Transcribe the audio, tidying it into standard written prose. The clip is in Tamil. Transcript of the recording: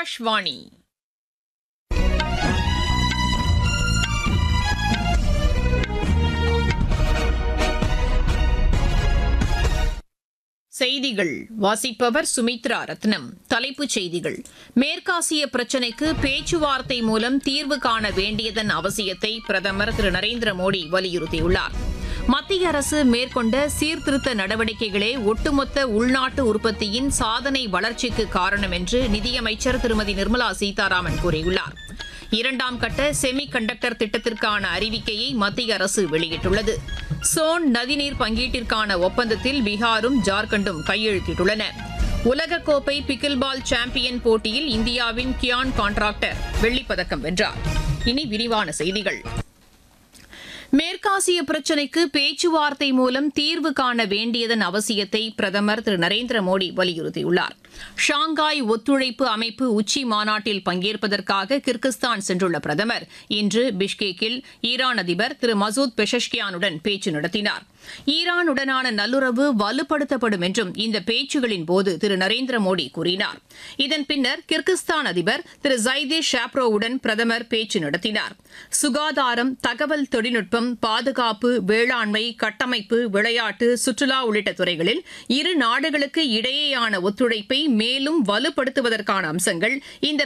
ஆகாஷ்வாணி. செய்திகள் வாசிப்பவர் சுமித்ரா ரத்னம். தலைப்புச் செய்திகள்: மேற்காசிய பிரச்சினைக்கு பேச்சுவார்த்தை மூலம் தீர்வு காண வேண்டியதன் அவசியத்தை பிரதமர் திரு நரேந்திர மோடி வலியுறுத்தியுள்ளார். மத்திய அரசு மேற்கொண்ட சீர்திருத்த நடவடிக்கைகளே ஒட்டுமொத்த உள்நாட்டு உற்பத்தியின் சாதனை வளர்ச்சிக்கு காரணம் என்று நிதியமைச்சர் திருமதி நிர்மலா சீதாராமன் கூறியுள்ளார். இரண்டாம் கட்ட செமி கண்டக்டர் திட்டத்திற்கான அறிவிக்கையை மத்திய அரசு வெளியிட்டுள்ளது. சோன் நதிநீர் பங்கீட்டிற்கான ஒப்பந்தத்தில் பீகாரும் ஜார்க்கண்டும் கையெழுத்திட்டுள்ளன. உலகக்கோப்பை பிக்கில்பால் சாம்பியன் போட்டியில் இந்தியாவின் கியான் கான்ட்ராக்டர் வெள்ளிப்பதக்கம் வென்றார். இனி விரிவான செய்திகள். மேற்காசிய பிரச்சினைக்கு பேச்சுவார்த்தை மூலம் தீர்வு காண வேண்டியதன் அவசியத்தை பிரதமர் திரு நரேந்திர மோடி வலியுறுத்தியுள்ளார். ஷாங்காய் ஒத்துழைப்பு அமைப்பு உச்சி மாநாட்டில் பங்கேற்பதற்காக கிர்கிஸ்தான் சென்றுள்ள பிரதமர் இன்று பிஷ்கேக்கில் ஈரான் அதிபர் திரு மசூத் பெஷஷ்கியானுடன் பேச்சு நடத்தினார். ஈரானுடனான நல்லுறவு வலுப்படுத்தப்படும் என்றும் இந்த பேச்சுகளின் போது திரு நரேந்திர மோடி கூறினார். இதன் பின்னர் கிர்கிஸ்தான் அதிபர் திரு ஜைதே ஷாப்ரோவுடன் பிரதமர் பேச்சு நடத்தினார். சுகாதாரம், தகவல் தொழில்நுட்பம், பாதுகாப்பு, வேளாண்மை, கட்டமைப்பு, விளையாட்டு, சுற்றுலா உள்ளிட்ட துறைகளில் இரு நாடுகளுக்கு இடையேயான ஒத்துழைப்பை மேலும் வலுப்படுத்துவதற்கான அம்சங்கள் இந்த